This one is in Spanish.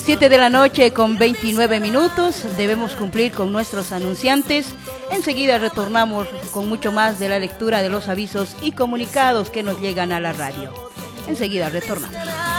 7 de la noche con 29 minutos, debemos cumplir con nuestros anunciantes. Enseguida retornamos con mucho más de la lectura de los avisos y comunicados que nos llegan a la radio. Enseguida retornamos.